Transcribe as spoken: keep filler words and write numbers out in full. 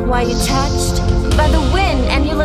why you're touched by the wind and you